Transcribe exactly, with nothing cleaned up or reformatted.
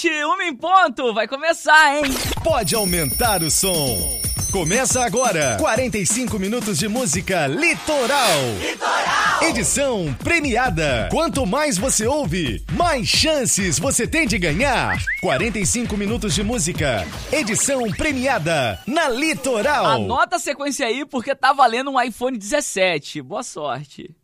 sete, uma em ponto, vai começar, hein? Pode aumentar o som. Começa agora, quarenta e cinco minutos de música Litoral. Litoral! Edição premiada. Quanto mais você ouve, mais chances você tem de ganhar. quarenta e cinco minutos de música, edição premiada na Litoral. Anota a sequência aí porque tá valendo um iPhone dezessete. Boa sorte.